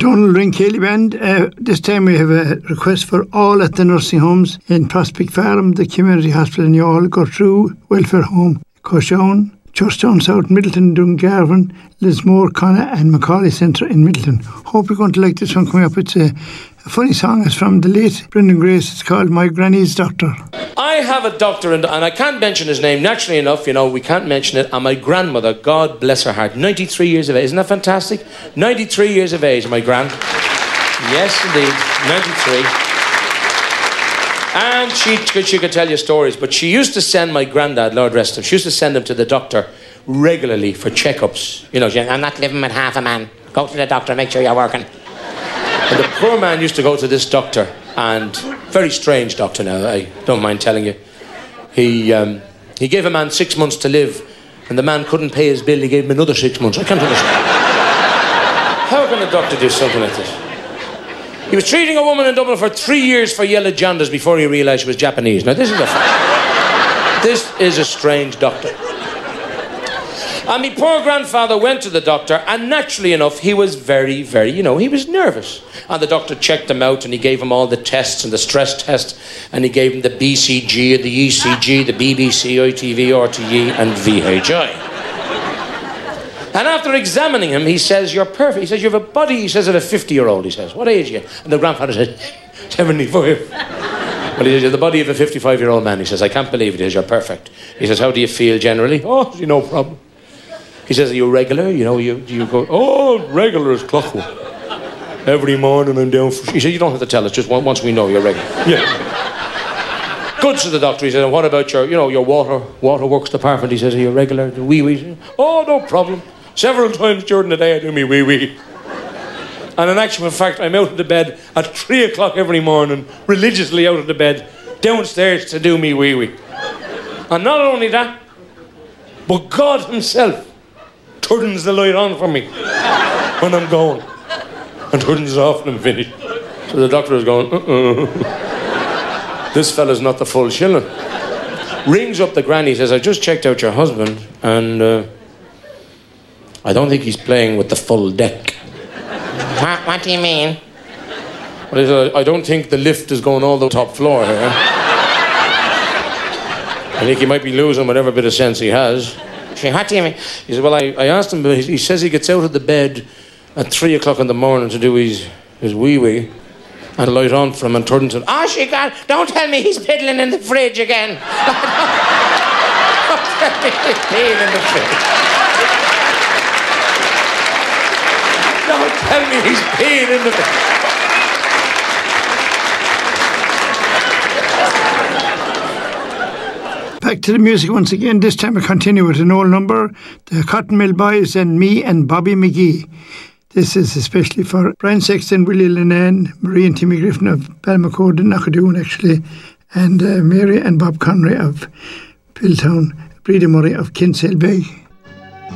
Donald Ring Kelly Band. This time we have a request for all at the nursing homes in Prospect Farm, the Community Hospital in Youghal, Gertrude Welfare Home, Coshown, Churchtown South, Middleton, Dungarvan, Lismore, Connacht and Macaulay Centre in Middleton. Hope you're going to like this one coming up. It's a funny song. It's from the late Brendan Grace. It's called My Granny's Doctor. I have a doctor, and I can't mention his name. Naturally enough, we can't mention it. And my grandmother, God bless her heart, 93 years of age. Isn't that fantastic? 93 years of age, my gran. Yes, indeed, 93. And she could tell you stories, but she used to send my granddad, Lord rest him, she used to send him to the doctor regularly for checkups. I'm not living with half a man. Go to the doctor, make sure you're working. And the poor man used to go to this doctor, and very strange doctor now, I don't mind telling you. He gave a man 6 months to live, and the man couldn't pay his bill, he gave him another 6 months. I can't understand. How can a doctor do something like this? He was treating a woman in Dublin for 3 years for yellow jaundice before he realised she was Japanese. Now, this is a strange doctor. And my poor grandfather went to the doctor, and naturally enough, he was very, very, he was nervous. And the doctor checked him out, and he gave him all the tests and the stress test, and he gave him the BCG, and the ECG, the BBC, ITV, RTE, and VHI. And after examining him, he says, you're perfect. He says, you have a body, he says, of a 50-year-old, he says. What age are you? And the grandfather says, 75. Well, he says, you have the body of a 55-year-old man. He says, I can't believe it. He says, you're perfect. He says, how do you feel generally? Oh, no problem. He says, are you regular? Do you go, oh, regular as clockwork. Every morning I'm down for... He said, you don't have to tell us, just once we know you're regular. Yeah. Good, said the doctor. He said, and what about your waterworks department? He says, are you regular? The wee-wee? Oh, no problem. Several times during the day I do me wee-wee. And in actual fact, I'm out of the bed at 3 o'clock every morning, religiously out of the bed, downstairs to do me wee-wee. And not only that, but God himself turns the light on for me when I'm going. And turns it off when I'm finished. So the doctor is going, this fella's not the full shilling. Rings up the granny, says, I just checked out your husband, and I don't think he's playing with the full deck. What do you mean? Well, he said, I don't think the lift is going all the top floor here. I think he might be losing whatever bit of sense he has. What do you mean? He said, well, I asked him, but he says he gets out of the bed at 3 o'clock in the morning to do his wee-wee, and light on for him and turns and, God, don't tell me he's piddling in the fridge again. Don't tell me he's peeing in the fridge. Don't tell me he's peeing in the fridge. Back to the music once again. This time I continue with an old number, the Cotton Mill Boys and Me and Bobby McGee. This is especially for Brian Sexton, Willie Lennon, Marie and Timmy Griffin of Balmacode and Knockadoon, actually, and Mary and Bob Connery of Pilltown, Breda Murray of Kinsale Bay.